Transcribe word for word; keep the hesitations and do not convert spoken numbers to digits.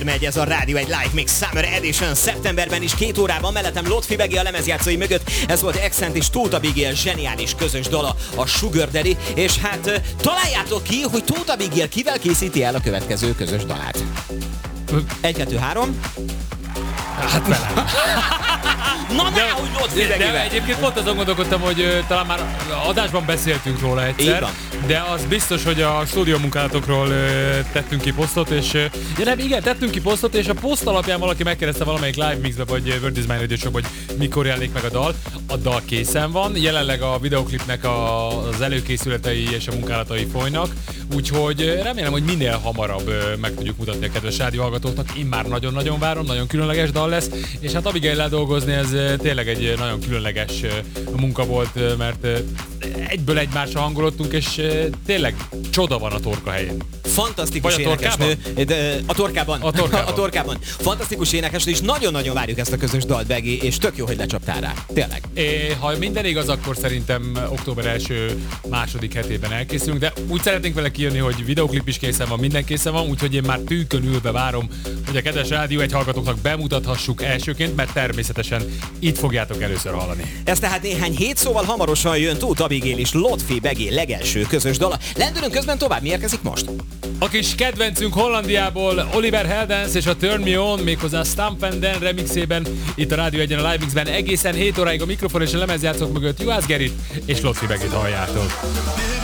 Megy ez a Rádió egy Live Mix Summer Edition szeptemberben is két órában, mellettem Lotfi Begi a lemezjátszói mögött. Ez volt Accent és Tóth Abigail zseniális közös dala, a Sugar Daddy, és hát találjátok ki, hogy Tóth Abigail kivel készíti el a következő közös dalát. Egy, kettő, három. Hát velem. Na, de, hogy Lotfi de, Begivel. de egyébként pont azon gondolkodtam, hogy uh, talán már adásban beszéltünk róla egyszer, de az biztos, hogy a stúdió munkálatokról uh, tettünk ki posztot, és uh, ja nem, igen, tettünk ki posztot, és a poszt alapján valaki megkérdezte valamelyik Live Mixbe, vagy uh, World is My Radio Show, hogy mikor jelenik meg a dal. A dal készen van, jelenleg a videoklipnek a, az előkészületei és a munkálatai folynak, úgyhogy uh, remélem, hogy minél hamarabb uh, meg tudjuk mutatni a kedves rádióhallgatóknak. Én már nagyon-nagyon várom, nagyon különleges dal lesz, és hát Abigail-lel dolgozni ez tényleg egy nagyon különleges munka volt, mert egyből egymásra hangolottunk, és tényleg csoda van a torka helyén. Fantasztikus a énekesnő. De, a torkában. A torkában. A torkában. Fantasztikus énekesnő, és nagyon-nagyon várjuk ezt a közös dalt, Begi, és tök jó, hogy lecsaptál rá. Tényleg. É, ha minden igaz, akkor szerintem október első második hetében elkészülünk, de úgy szeretnénk vele kijönni, hogy videoklip is készen van, minden készen van, úgyhogy én már tűkön ülve várom, hogy a kedves Rádió egy hallgatóknak bemutathassuk elsőként, mert természetesen itt fogjátok először hallani. Ez tehát néhány hét, szóval hamarosan jön Tóth Abigail és Lotfi Begi legelső közös dala. Lendülünk közben tovább, mi érkezik most? A kis kedvencünk Hollandiából Oliver Heldens és a Turn Me On, méghozzá Stamp and Dan remixében, itt a Rádió egyen a Live Mixben egészen hét óráig a mikrofon és a lemezjátszók mögött Juhász Gerit és Lotfi Begit halljátok.